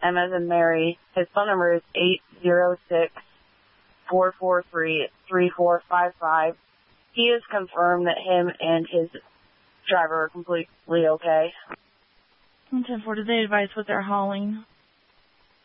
M as in Mary. His phone number is 806-443-3455. He has confirmed that him and his driver are completely okay. 10-4, did they advise what they're hauling?